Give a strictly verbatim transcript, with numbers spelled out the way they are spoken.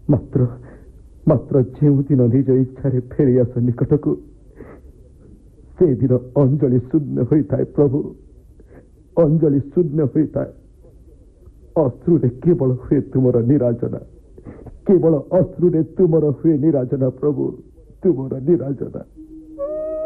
ମାତ୍ର ମାତ୍ର ଯେଉଁଦିନ ନିଜ ଇଚ୍ଛାରେ ଫେରି ଆସ ନିକଟକୁ ସେଦିନ ଅଞ୍ଜଳି ଶୂନ୍ୟ ହୋଇଥାଏ ପ୍ରଭୁ, ଅଞ୍ଜଳି ଶୂନ୍ୟ ହୋଇଥାଏ। ଅଶ୍ରୁରେ କେବଳ ହୁଏ ତୁମର ନିରାଜନା, କେବଳ ଅଶ୍ରୁରେ ତୁମର ହୁଏ ନିରାଜନା ପ୍ରଭୁ, ତୁମର ନିରାଜନା।